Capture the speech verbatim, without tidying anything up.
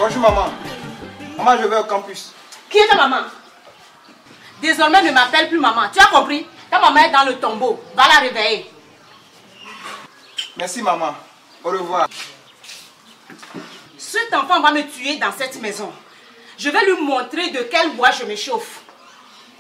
Bonjour maman. Maman, je vais au campus. Qui est ta maman? Désormais, ne m'appelle plus maman. Tu as compris? Ta maman est dans le tombeau. Va la réveiller. Merci maman. Au revoir. Cet enfant va me tuer dans cette maison. Je vais lui montrer de quel bois je me chauffe.